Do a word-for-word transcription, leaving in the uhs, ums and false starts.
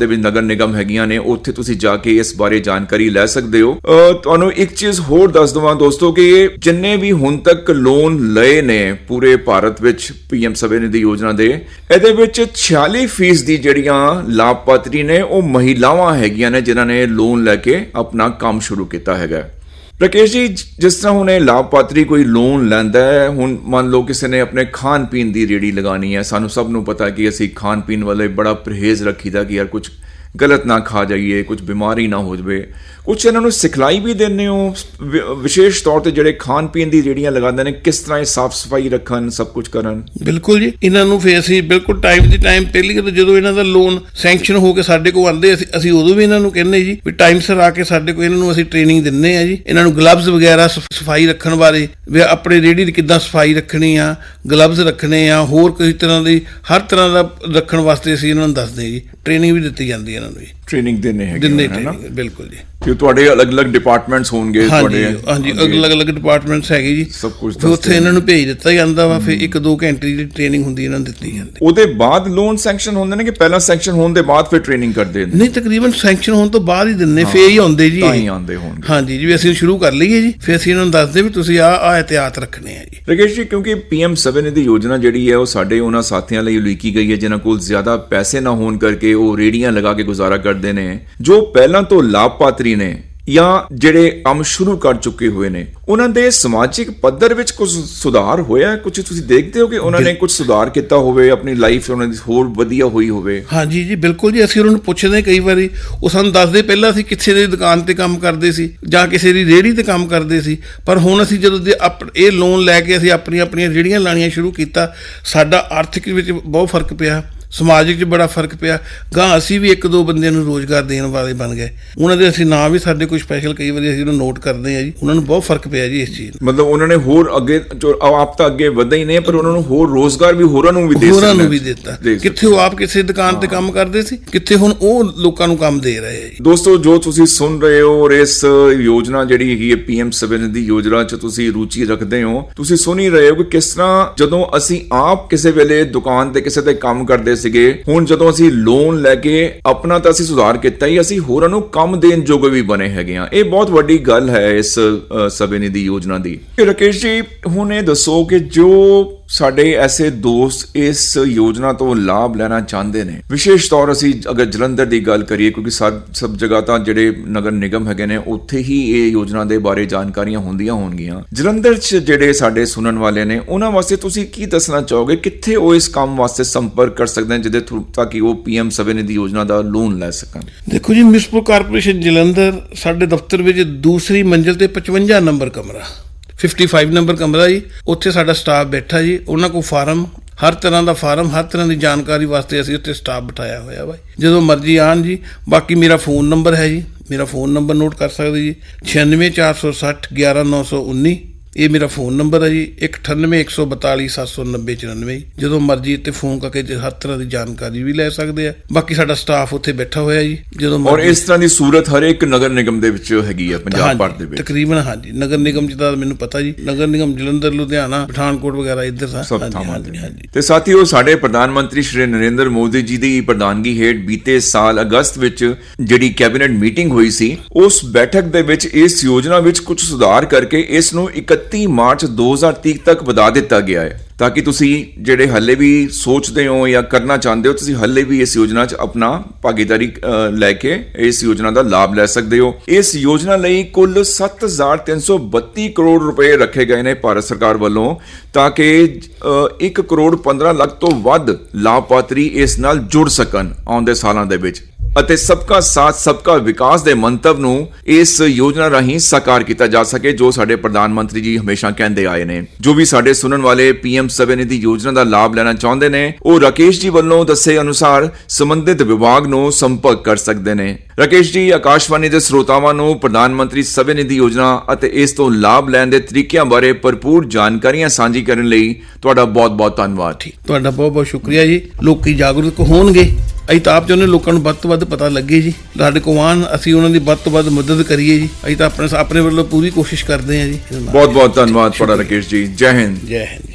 ਦੇ ਵਿੱਚ ਨਗਰ ਨਿਗਮ ਹੈਗੀਆਂ ਨੇ, ਉੱਥੇ ਤੁਸੀਂ ਜਾ ਕੇ ਇਸ ਬਾਰੇ ਜਾਣਕਾਰੀ ਲੈ ਸਕਦੇ ਹੋ। ਤੁਹਾਨੂੰ ਇੱਕ ਚੀਜ਼ ਹੋਰ ਦੱਸ ਦਵਾਂ ਦੋਸਤੋ ਕਿ ਜਿੰਨੇ ਵੀ ਹੁਣ ਤੱਕ ਲੋਨ ਲਏ ਨੇ ਪੂਰੇ ਭਾਰਤ ਵਿੱਚ ਪੀਐਮ ਸਵੈ ਨਿਧੀ ਯੋਜਨਾ ਦੇ, ਇਹਦੇ ਵਿੱਚ ਛਿਆਲੀ ਫੀਸਦੀ ਜਿਹੜੀਆਂ ਲਾਭਪਾਤਰੀ ਨੇ ਉਹ ਮਹਿਲਾਵਾਂ ਹੈਗੀਆਂ ਨੇ ਜਿਨ੍ਹਾਂ ਨੇ ਲੋਨ ਲੈ ਕੇ ਆਪਣਾ ਕੰਮ ਸ਼ੁਰੂ ਕੀਤਾ ਹੈਗਾ। ਰਾਕੇਸ਼ ਜੀ, ਜਿਸ ਤਰ੍ਹਾਂ ਹੁਣ ਇਹ ਲਾਭਪਾਤਰੀ ਕੋਈ ਲੋਨ ਲੈਂਦਾ ਹੈ, ਹੁਣ ਮੰਨ ਲਓ ਕਿਸੇ ਨੇ ਆਪਣੇ ਖਾਣ ਪੀਣ ਦੀ ਰੇਹੜੀ ਲਗਾਉਣੀ ਹੈ, ਸਾਨੂੰ ਸਭ ਨੂੰ ਪਤਾ ਕਿ ਅਸੀਂ ਖਾਣ ਪੀਣ ਵਾਲੇ ਬੜਾ ਪਰਹੇਜ਼ ਰੱਖੀਦਾ ਕਿ ਯਾਰ ਕੁਝ ਗਲਤ ਨਾ ਖਾ ਜਾਈਏ, ਕੁਝ ਬਿਮਾਰੀ ਨਾ ਹੋ ਜਾਵੇ। ਕੁਛ ਇਹਨਾਂ ਨੂੰ ਸਿਖਲਾਈ ਵੀ ਦਿੰਦੇ ਹੋ ਵਿਸ਼ੇਸ਼ ਤੌਰ ਤੇ ਜਿਹੜੇ ਖਾਣ ਪੀਣ ਦੀ ਰੇਹੜੀਆਂ ਲਗਾਉਂਦੇ ਨੇ, ਕਿਸ ਤਰ੍ਹਾਂ ਇਹ ਸਾਫ਼ ਸਫਾਈ ਰੱਖਣ, ਸਭ ਕੁਝ ਕਰਨ? ਬਿਲਕੁਲ ਜੀ, ਇਹਨਾਂ ਨੂੰ ਫਿਰ ਅਸੀਂ ਬਿਲਕੁਲ ਟਾਈਮ ਦੀ ਟਾਈਮ ਪਹਿਲੀ ਗੱਲ ਜਦੋਂ ਇਹਨਾਂ ਦਾ ਲੋਨ ਸੈਂਕਸ਼ਨ ਹੋ ਕੇ ਸਾਡੇ ਕੋਲ ਆਉਂਦੇ ਅਸੀਂ ਅਸੀਂ ਉਦੋਂ ਵੀ ਇਹਨਾਂ ਨੂੰ ਕਹਿੰਦੇ ਜੀ ਵੀ ਟਾਈਮ ਸਿਰ ਆ ਕੇ ਸਾਡੇ ਕੋਲ ਇਹਨਾਂ ਨੂੰ ਅਸੀਂ ਟ੍ਰੇਨਿੰਗ ਦਿੰਦੇ ਆ ਜੀ। ਇਹਨਾਂ ਨੂੰ ਗਲਵਜ਼ ਵਗੈਰਾ ਸਫਾਈ ਰੱਖਣ ਬਾਰੇ, ਵੀ ਆਪਣੇ ਰੇਹੜੀ ਦੀ ਕਿੱਦਾਂ ਸਫਾਈ ਰੱਖਣੀ ਆ, ਗਲਵਜ਼ ਰੱਖਣੇ ਆ, ਹੋਰ ਕਿਸੇ ਤਰ੍ਹਾਂ ਦੀ ਹਰ ਤਰ੍ਹਾਂ ਦਾ ਰੱਖਣ ਵਾਸਤੇ ਅਸੀਂ ਇਹਨਾਂ ਨੂੰ ਦੱਸਦੇ ਜੀ। ਟ੍ਰੇਨਿੰਗ ਵੀ ਦਿੱਤੀ ਜਾਂਦੀ ਹੈ ਇਹਨਾਂ ਨੂੰ ਜੀ, ਟ੍ਰੇਨਿੰਗ ਦਿੰਦੇ ਹੈਗੇ ਦਿੰਦੇ ਬਿਲਕੁਲ ਜੀ। ਕਿ ਤੁਹਾਡੇ ਅਲੱਗ-ਅਲੱਗ ਡਿਪਾਰਟਮੈਂਟਸ ਹੋਣਗੇ ਤੁਹਾਡੇ? ਹਾਂਜੀ, ਅਲੱਗ-ਅਲੱਗ ਡਿਪਾਰਟਮੈਂਟਸ ਹੈਗੇ ਜੀ, ਸਭ ਕੁਝ ਫਿਰ ਉੱਥੇ ਇਹਨਾਂ ਨੂੰ ਭੇਜ ਦਿੱਤਾ ਜਾਂਦਾ ਵਾ। ਫਿਰ ਇੱਕ ਦੋ ਘੰਟੇ ਦੀ ਟ੍ਰੇਨਿੰਗ ਹੁੰਦੀ ਇਹਨਾਂ ਨੂੰ ਦਿੱਤੀ ਜਾਂਦੀ। ਉਹਦੇ ਬਾਅਦ ਲੋਨ ਸੈਂਕਸ਼ਨ ਹੁੰਦੇ ਨੇ ਕਿ ਪਹਿਲਾਂ ਸੈਂਕਸ਼ਨ ਹੋਣ ਦੇ ਬਾਅਦ ਫਿਰ ਟ੍ਰੇਨਿੰਗ ਕਰਦੇ ਨੇ? ਨਹੀਂ, ਤਕਰੀਬਨ ਸੈਂਕਸ਼ਨ ਹੋਣ ਤੋਂ ਬਾਅਦ ਹੀ ਦਿੰਦੇ, ਫੇਰ ਹੀ ਆਉਂਦੇ ਜੀ, ਤਾਂ ਹੀ ਆਉਂਦੇ ਹੋਣਗੇ। ਹਾਂਜੀ ਜੀ, ਵੀ ਅਸੀਂ ਸ਼ੁਰੂ ਕਰ ਲਈਏ ਜੀ, ਫਿਰ ਅਸੀਂ ਇਹਨਾਂ ਨੂੰ ਦੱਸਦੇ ਵੀ ਤੁਸੀਂ ਆਹ ਆਹ ਇਹਤਿਆਤ ਰੱਖਣੇ ਆ ਜੀ। ਰਾਕੇਸ਼ ਜੀ, ਕਿਉਂਕਿ ਪੀਐਮ ਸਵੈ ਨਿਧੀ ਯੋਜਨਾ ਜਿਹੜੀ ਹੈ ਉਹ ਸਾਡੇ ਉਹਨਾਂ ਸਾਥੀਆਂ ਲਈ ਉਲੀਕੀ ਗਈ ਹੈ ਜਿਨ੍ਹਾਂ ਕੋਲ ਜ਼ਿਆਦਾ ਪੈਸੇ ਨਾ ਹੋਣ ਕਰਕੇ ਉਹ ਰੇਹੜੀਆਂ ਲਗਾ ਕੇ ਗੁਜ਼ਾਰਾ ਕਰਦੇ ਨੇ, ਜੋ ਪਹਿਲਾਂ ਤੋਂ ਲਾਭਪਾਤਰੀ ਨੇ ਜਾਂ ਜਿਹੜੇ ਕੰਮ ਸ਼ੁਰੂ ਕਰ ਚੁੱਕੇ ਹੋਏ ਨੇ, ਉਹਨਾਂ ਦੇ ਸਮਾਜਿਕ ਪੱਧਰ ਵਿੱਚ ਕੁਝ ਸੁਧਾਰ ਹੋਇਆ? ਕੁਝ ਤੁਸੀਂ ਦੇਖਦੇ ਹੋ ਕਿ ਉਹਨਾਂ ਨੇ ਕੁਝ ਸੁਧਾਰ ਕੀਤਾ ਹੋਵੇ, ਆਪਣੀ ਲਾਈਫ ਉਹਨਾਂ ਦੀ ਹੋਰ ਵਧੀਆ ਹੋਈ ਹੋਵੇ? ਹਾਂਜੀ ਜੀ, ਬਿਲਕੁਲ ਜੀ। ਅਸੀਂ ਉਹਨਾਂ ਨੂੰ ਪੁੱਛਦੇ ਕਈ ਵਾਰੀ, ਉਹ ਸਾਨੂੰ ਦੱਸਦੇ ਪਹਿਲਾਂ ਅਸੀਂ ਕਿਸੇ ਦੀ ਦੁਕਾਨ ਤੇ ਕੰਮ ਕਰਦੇ ਸੀ ਜਾਂ ਕਿਸੇ ਦੀ ਰੇਹੜੀ ਤੇ ਕੰਮ ਕਰਦੇ ਸੀ, ਪਰ ਹੁਣ ਅਸੀਂ ਜਦੋਂ ਦੇ ਇਹ ਲੋਨ ਲੈ ਕੇ ਅਸੀਂ ਆਪਣੀਆਂ ਆਪਣੀਆਂ ਰੇਹੜੀਆਂ ਲਾਣੀਆਂ ਸ਼ੁਰੂ ਕੀਤਾ, ਸਾਡਾ ਆਰਥਿਕ ਵਿੱਚ ਬਹੁਤ ਫਰਕ ਪਿਆ, ਸਮਾਜਿਕ 'ਚ ਬੜਾ ਫਰਕ ਪਿਆ। ਗਾਂ ਅਸੀਂ ਵੀ ਇੱਕ ਦੋ ਬੰਦਿਆਂ ਨੂੰ ਰੋਜ਼ਗਾਰ ਦੇਣ ਵਾਲੇ ਬਣ ਗਏ। ਉਹਨਾਂ ਦੇ ਅਸੀਂ ਨਾਂ ਵੀ ਸਾਡੇ ਕੋਈ ਸਪੈਸ਼ਲ ਕਈ ਵਾਰੀ ਅਸੀਂ ਉਹਨੂੰ ਨੋਟ ਕਰਦੇ ਹਾਂ ਜੀ। ਉਹਨਾਂ ਨੂੰ ਬਹੁਤ ਫਰਕ ਪਿਆ ਜੀ ਇਸ ਚੀਜ਼। ਮਤਲਬ ਉਹਨਾਂ ਨੇ ਹੋਰ ਅੱਗੇ, ਆਪ ਤਾਂ ਅੱਗੇ ਵਧੇ ਹੀ ਨੇ, ਪਰ ਉਹਨਾਂ ਨੂੰ ਹੋਰ ਰੋਜ਼ਗਾਰ ਵੀ ਹੋਰਾਂ ਨੂੰ ਵੀ ਦੇ ਹੋਰਾਂ ਨੂੰ ਵੀ ਦਿੱਤਾ। ਕਿੱਥੇ ਉਹ ਆਪ ਕਿਸੇ ਦੁਕਾਨ ਤੇ ਕੰਮ ਕਰਦੇ ਸੀ, ਕਿੱਥੇ ਹੁਣ ਉਹ ਲੋਕਾਂ ਨੂੰ ਕੰਮ ਦੇ ਰਹੇ ਆ ਜੀ। ਦੋਸਤੋ, ਜੋ ਤੁਸੀਂ ਸੁਣ ਰਹੇ ਹੋ ਔਰ ਇਸ ਯੋਜਨਾ ਜਿਹੜੀ ਹੈਗੀ ਹੈ ਪੀਐਮ ਸਵੈ ਨਿਧੀ ਯੋਜਨਾ 'ਚ ਤੁਸੀਂ ਰੁਚੀ ਰੱਖਦੇ ਹੋ, ਤੁਸੀਂ ਸੁਣ ਹੀ ਰਹੇ ਹੋ ਕਿ ਕਿਸ ਤਰ੍ਹਾਂ ਜਦੋਂ ਅਸੀਂ ਆਪ ਕਿਸੇ ਵੇਲੇ ਦੁਕਾਨ ਤੇ ਕਿਸੇ ਤੇ ਕੰਮ ਕਰਦੇ ਸੀਗੇ, ਹੁਣ ਜਦੋਂ ਅਸੀਂ ਲੋਨ ਲੈ ਕੇ ਆਪਣਾ ਤਾਂ ਅਸੀਂ ਸੁਧਾਰ ਕੀਤਾ ਹੀ, ਅਸੀਂ ਹੋਰਾਂ ਨੂੰ ਕੰਮ ਦੇਣ ਜੋਗੇ ਵੀ ਬਣੇ ਹੈਗੇ ਆ। ਇਹ ਬਹੁਤ ਵੱਡੀ ਗੱਲ ਹੈ ਇਸ ਸਵੈ ਨਿਧੀ ਯੋਜਨਾ ਦੀ। ਰਾਕੇਸ਼ ਜੀ, ਹੁਣ ਇਹ ਦੱਸੋ ਕਿ ਜੋ ਸਾਡੇ ਐਸੇ ਦੋਸਤ ਇਸ ਯੋਜਨਾ ਤੋਂ ਲਾਭ ਲੈਣਾ ਚਾਹੁੰਦੇ ਨੇ, ਵਿਸ਼ੇਸ਼ ਤੌਰ ਅਸੀਂ ਅਗਰ ਜਲੰਧਰ ਦੀ ਗੱਲ ਕਰੀਏ, ਕਿਉਂਕਿ ਸਭ ਸਭ ਜਗ੍ਹਾ ਤਾਂ ਜਿਹੜੇ ਨਗਰ ਨਿਗਮ ਹੈਗੇ ਨੇ ਉੱਥੇ ਹੀ ਇਹ ਯੋਜਨਾ ਦੇ ਬਾਰੇ ਜਾਣਕਾਰੀਆਂ ਹੁੰਦੀਆਂ ਹੋਣਗੀਆਂ, ਜਲੰਧਰ 'ਚ ਜਿਹੜੇ ਸਾਡੇ ਸੁਣਨ ਵਾਲੇ ਨੇ ਉਹਨਾਂ ਵਾਸਤੇ ਤੁਸੀਂ ਕੀ ਦੱਸਣਾ ਚਾਹੋਗੇ? ਕਿੱਥੇ ਉਹ ਇਸ ਕੰਮ ਵਾਸਤੇ ਸੰਪਰਕ ਕਰ ਸਕਦੇ ਨੇ ਜਿਹਦੇ ਥਰੂ ਤਾਂ ਕਿ ਉਹ ਪੀਐਮ ਸਵੈ ਨਿਧੀ ਯੋਜਨਾ ਦਾ ਲੋਨ ਲੈ ਸਕਣ? ਦੇਖੋ ਜੀ, ਮਿਊਨਿਸਪਲ ਕਾਰਪੋਰੇਸ਼ਨ ਜਲੰਧਰ ਸਾਡੇ ਦਫ਼ਤਰ ਵਿੱਚ ਦੂਸਰੀ ਮੰਜ਼ਿਲ ਤੇ ਪਚਵੰਜਾ ਨੰਬਰ ਕਮਰਾ, ਪਚਪਨ ਨੰਬਰ ਕਮਰਾ ਜੀ, ਉੱਥੇ ਸਾਡਾ ਸਟਾਫ ਬੈਠਾ ਜੀ। ਉਹਨਾਂ ਕੋਲ ਫਾਰਮ, ਹਰ ਤਰ੍ਹਾਂ ਦਾ ਫਾਰਮ, ਹਰ ਤਰ੍ਹਾਂ ਦੀ ਜਾਣਕਾਰੀ ਵਾਸਤੇ ਅਸੀਂ ਉੱਥੇ ਸਟਾਫ ਬਿਠਾਇਆ ਹੋਇਆ ਵਾ, ਜਦੋਂ ਮਰਜ਼ੀ ਆਉਣ ਜੀ। ਬਾਕੀ ਮੇਰਾ ਫੋਨ ਨੰਬਰ ਹੈ ਜੀ, ਮੇਰਾ ਫੋਨ ਨੰਬਰ ਨੋਟ ਕਰ ਸਕਦੇ ਜੀ, ਛਿਆਨਵੇਂ ਚਾਰ ਸੌ ਸੱਠ ਗਿਆਰਾਂ ਨੌ ਸੌ ਉੱਨੀ। ਇਹ ਮੇਰਾ ਫੋਨ ਨੰਬਰ ਹੈ ਜੀ। ਇੱਕ ਅਠਾਨਵੇਂ ਇੱਕ ਸੌ ਬਤਾਲੀ ਸੱਤ ਸੌ ਨੱਬੇ ਚੁਰਾਨਵੇਂ। ਜਦੋਂ ਮਰਜ਼ੀ ਇੱਥੇ ਫੋਨ ਕਰਕੇ ਹਰ ਤਰ੍ਹਾਂ ਦੀ ਜਾਣਕਾਰੀ ਵੀ ਲੈ ਸਕਦੇ ਆ। ਬਾਕੀ ਸਾਡਾ ਸਟਾਫ ਉੱਥੇ ਬੈਠਾ ਹੋਇਆ ਜੀ। ਜਦੋਂ ਔਰ ਇਸ ਤਰ੍ਹਾਂ ਦੀ ਸੂਰਤ ਹਰੇਕ ਨਗਰ ਨਿਗਮ ਦੇ ਵਿੱਚ ਹੈਗੀ ਆ ਪੰਜਾਬ ਭਰ ਦੇ ਵਿੱਚ ਤਕਰੀਬਨ? ਹਾਂਜੀ, ਨਗਰ ਨਿਗਮ ਚ ਤਾਂ ਮੈਨੂੰ ਪਤਾ ਜੀ, ਨਗਰ ਨਿਗਮ ਜਲੰਧਰ, ਲੁਧਿਆਣਾ, ਪਠਾਨਕੋਟ ਵਗੈਰਾ ਇੱਧਰ ਸਭ ਥਾਵਾਂ ਤੇ। ਤੇ ਸਾਥੀਓ, ਸਾਡੇ ਪ੍ਰਧਾਨ ਮੰਤਰੀ ਸ਼੍ਰੀ ਨਰਿੰਦਰ ਮੋਦੀ ਜੀ ਦੀ ਪ੍ਰਧਾਨਗੀ ਹੇਠ ਬੀਤੇ ਸਾਲ ਅਗਸਤ ਵਿੱਚ ਜਿਹੜੀ ਕੈਬਨਿਟ ਮੀਟਿੰਗ ਹੋਈ ਸੀ, ਉਸ ਬੈਠਕ ਦੇ ਵਿੱਚ ਇਸ ਯੋਜਨਾ ਵਿੱਚ ਕੁਝ ਸੁਧਾਰ ਕਰਕੇ ਇਸ ਨੂੰ ਇਕੱਤੀ ਮਾਰਚ ਦੋ ਹਜ਼ਾਰ ਤੀਹ ਤੱਕ ਵਧਾ ਦਿੱਤਾ ਗਿਆ ਹੈ, ਤਾਂ ਕਿ ਤੁਸੀਂ ਜਿਹੜੇ ਹੱਲੇ ਵੀ ਸੋਚਦੇ ਹੋ ਜਾਂ ਕਰਨਾ ਚਾਹੁੰਦੇ ਹੋ, ਤੁਸੀਂ ਹੱਲੇ ਵੀ ਇਸ ਯੋਜਨਾ 'ਚ ਆਪਣਾ ਭਾਗੀਦਾਰੀ ਲੈ ਕੇ ਇਸ ਯੋਜਨਾ ਦਾ ਲਾਭ ਲੈ ਸਕਦੇ ਹੋ। ਇਸ ਯੋਜਨਾ ਲਈ ਕੁੱਲ ਸੱਤ ਹਜ਼ਾਰ ਤਿੰਨ ਸੌ ਬੱਤੀ ਕਰੋੜ ਰੁਪਏ ਰੱਖੇ ਗਏ ਨੇ ਭਾਰਤ ਸਰਕਾਰ ਵੱਲੋਂ, ਤਾਂ ਕਿ ਇੱਕ ਕਰੋੜ ਪੰਦਰਾਂ ਲੱਖ ਤੋਂ ਵੱਧ ਲਾਭਪਾਤਰੀ ਇਸ ਨਾਲ ਜੁੜ ਸਕਣ ਆਉਂਦੇ ਸਾਲਾਂ ਦੇ ਵਿੱਚ। ਅਤੇ ਸਬਕਾ ਸਾਥ ਸਬਕਾ ਵਿਕਾਸ ਦੇ ਮੰਤਵ ਨੂੰ ਇਸ ਯੋਜਨਾ ਰਾਹੀਂ ਸਾਕਾਰ ਕੀਤਾ ਜਾ ਸਕੇ, ਜੋ ਸਾਡੇ ਪ੍ਰਧਾਨ ਮੰਤਰੀ ਜੀ ਹਮੇਸ਼ਾ ਕਹਿੰਦੇ ਆਏ ਨੇ। ਜੋ ਵੀ ਸਾਡੇ ਸੁਣਨ ਵਾਲੇ ਪੀਐਮ ਸਵੈ ਨਿਧੀ ਯੋਜਨਾ ਦਾ ਲਾਭ ਲੈਣਾ ਚਾਹੁੰਦੇ ਨੇ, ਉਹ ਰਾਕੇਸ਼ ਜੀ ਵੱਲੋਂ ਦੱਸੇ ਅਨੁਸਾਰ ਸੰਬੰਧਿਤ ਵਿਭਾਗ ਨੂੰ ਸੰਪਰਕ ਕਰ ਸਕਦੇ ਨੇ। ਰਾਕੇਸ਼ ਜੀ, ਆਕਾਸ਼ਵਾਣੀ ਦੇ ਸਰੋਤਾਵਾਂ ਨੂੰ ਪ੍ਰਧਾਨ ਮੰਤਰੀ ਸਵੈ ਨਿਧੀ ਯੋਜਨਾ ਅਤੇ ਇਸ ਤੋਂ ਲਾਭ ਲੈਣ ਦੇ ਤਰੀਕਿਆਂ ਬਾਰੇ ਭਰਪੂਰ ਜਾਣਕਾਰੀਆਂ ਸਾਂਝੀ ਕਰਨ ਲਈ ਤੁਹਾਡਾ ਬਹੁਤ-ਬਹੁਤ ਧੰਨਵਾਦ। ਤੁਹਾਡਾ ਬਹੁਤ-ਬਹੁਤ ਸ਼ੁਕਰੀਆ ਜੀ। ਲੋਕੀ ਜਾਗਰੂਕ ਹੋਣਗੇ, ਅਸੀਂ ਤਾਂ ਆਪ ਚਾਹੁੰਦੇ ਲੋਕਾਂ ਨੂੰ ਵੱਧ ਤੋਂ ਵੱਧ ਪਤਾ ਲੱਗੇ ਜੀ, ਸਾਡੇ ਕੋਲ ਆਉਣ, ਅਸੀਂ ਉਹਨਾਂ ਦੀ ਵੱਧ ਤੋਂ ਵੱਧ ਮਦਦ ਕਰੀਏ ਜੀ। ਅਸੀਂ ਤਾਂ ਆਪਣੇ ਆਪਣੇ ਵੱਲੋਂ ਪੂਰੀ ਕੋਸ਼ਿਸ਼ ਕਰਦੇ ਹਾਂ ਜੀ। ਬਹੁਤ ਬਹੁਤ ਧੰਨਵਾਦ ਤੁਹਾਡਾ ਰਾਕੇਸ਼ ਜੀ। ਜੈ ਹਿੰਦ। ਜੈ ਹਿੰਦ।